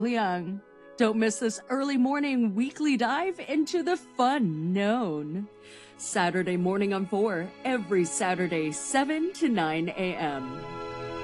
Liang. Don't miss this early morning weekly dive into the fun known. Saturday morning on 4, every Saturday, 7 to 9 a.m.